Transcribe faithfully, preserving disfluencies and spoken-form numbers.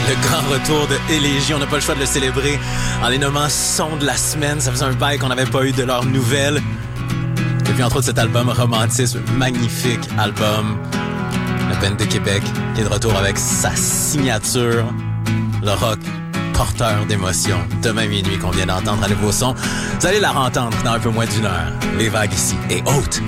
Le grand retour de Élégie, on n'a pas le choix de le célébrer en les nommant son de la semaine. Ça faisait un bail qu'on n'avait pas eu de leurs nouvelles. Et puis entre autres cet album Romantisme, magnifique album. Le band de Québec qui est de retour avec sa signature, le rock porteur d'émotions. Demain minuit qu'on vient d'entendre à nouveau son. Vous allez la entendre dans un peu moins d'une heure. Les vagues ici et hautes.